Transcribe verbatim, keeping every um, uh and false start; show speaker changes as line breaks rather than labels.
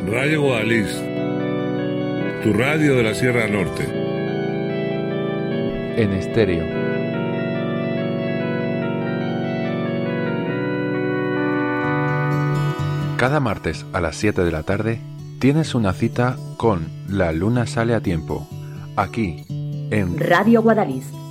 Radio Guadalís, tu radio de la Sierra Norte.
En estéreo. Cada martes a las siete de la tarde tienes una cita con La Luna Sale a Tiempo, aquí en
Radio Guadalís.